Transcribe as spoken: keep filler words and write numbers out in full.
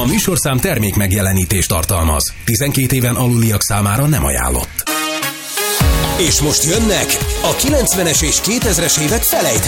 A műsorszám termék megjelenítést tartalmaz. tizenkét éven aluliak számára nem ajánlott. És most jönnek a kilencvenes és kétezres évek felejthető